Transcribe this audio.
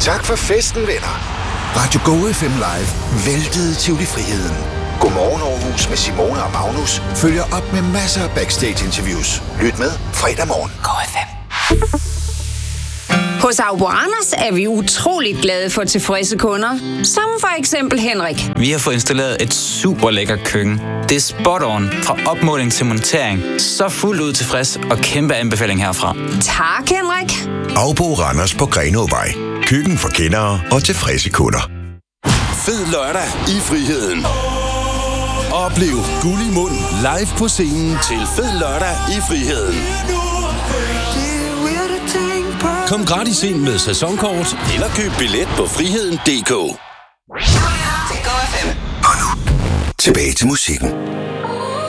Tak for festen, venner. Radio Go FM Live væltede Tivoli Friheden. Godmorgen Aarhus med Simone og Magnus følger op med masser af backstage-interviews. Lyt med fredag morgen. Go FM. Hos Auboranders er vi utroligt glade for tilfredse kunder, som for eksempel Henrik. Vi har fået installeret et super lækkert køkken. Det er spot on fra opmåling til montering. Så fuldt ud tilfreds og kæmpe anbefaling herfra. Tak, Henrik. Aubo Randers på Grenåvej. Køkken for kendere og tilfredse kunder. Fed lørdag i Friheden. Oplev Guld i Mund live på scenen til Fed lørdag i Friheden. Kom gratis ind med sæsonkort eller køb billet på friheden.dk. Og nu, tilbage til musikken.